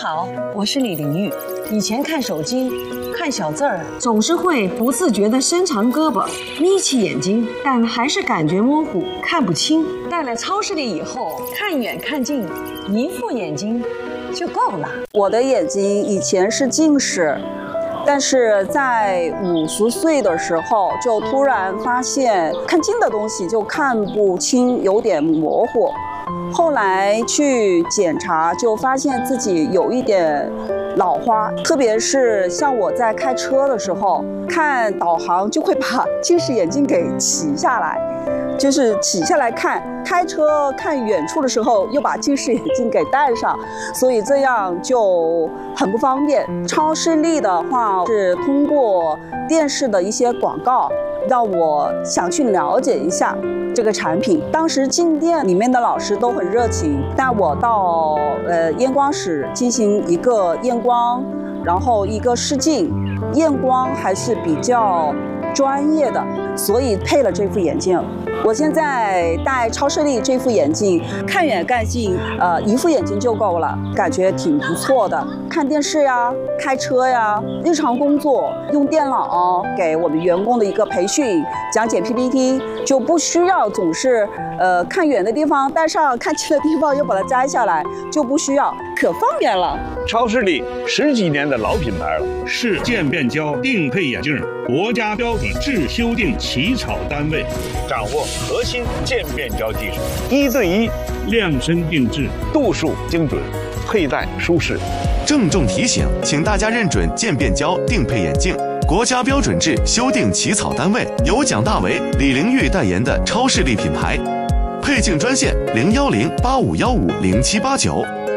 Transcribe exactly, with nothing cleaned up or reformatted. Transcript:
好，我是李玲玉。以前看手机看小字儿，总是会不自觉地伸长胳膊眯起眼睛，但还是感觉模糊，看不清。到了超视力以后，看远看近，一副眼睛就够了。 我的眼睛以前是近视，但是在五十岁的时候就突然发现看近的东西就看不清，有点模糊。后来去检查，就发现自己有一点老花，特别是像我在开车的时候，看导航就会把近视眼镜给起下来，就是起下来看，开车看远处的时候又把近视眼镜给戴上，所以这样就很不方便。超视力的话是通过电视的一些广告让我想去了解一下这个产品。当时进店里面的老师都很热情，带我到呃验光室进行一个验光，然后一个试镜，验光还是比较专业的，所以配了这副眼镜。我现在戴超视力这副眼镜，看远看近，呃，一副眼镜就够了，感觉挺不错的。看电视呀，开车呀，日常工作用电脑给我们员工的一个培训，讲解 P P T， 就不需要总是呃看远的地方戴上，看近的地方又把它摘下来，就不需要，可方便了。 超视力十几年的老品牌了， 是渐变焦定配眼镜国家标准制修订起草单位， 掌握核心渐变焦技术，一对一量身定制， 度数精准，佩戴舒适。 郑重提醒，请大家认准渐变焦定配眼镜国家标准制修订起草单位，由蒋大为、李玲玉代言的超视力品牌。配镜专线零幺零八五幺五零七八九。